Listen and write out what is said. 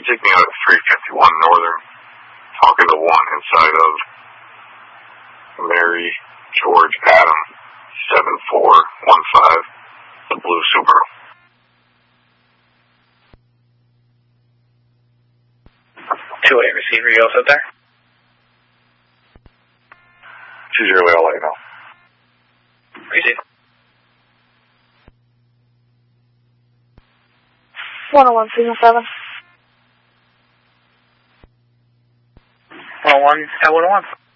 take me out at 351 Northern, talking to one inside of Mary George Adam 7415, the blue Subaru. 2-8 receiver, you also there? 20, I'll let you know. Receive. 101, signal 7. 101 at 101.